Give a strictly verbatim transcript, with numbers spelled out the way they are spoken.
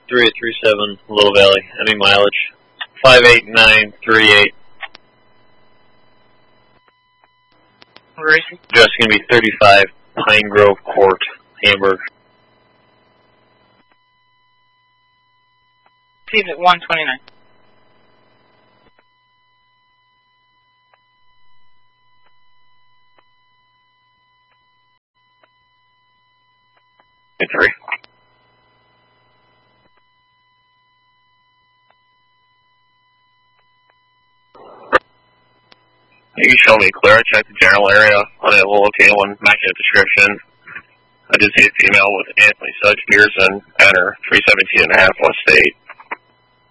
three eight three seven, Little Valley. Any mileage? five eight nine three eight. Where is he? Just going to be thirty-five Pine Grove Court, Hamburg. He's at one twenty-nine. Hey, three. You can show me clear. I checked the general area on that little located one, matching the description. I did see a female with Anthony Sudge Pearson, enter three seventeen and a half West State.